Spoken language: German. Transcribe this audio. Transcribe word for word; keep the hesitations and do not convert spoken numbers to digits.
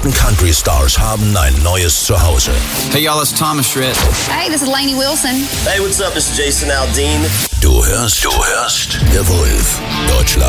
größten Country-Stars haben ein neues Zuhause. Hey y'all, it's Thomas Schritt. Hey, this is Lainey Wilson. Hey, what's up? This is Jason Aldean. Du hörst, du hörst The Wolf, Deutschland.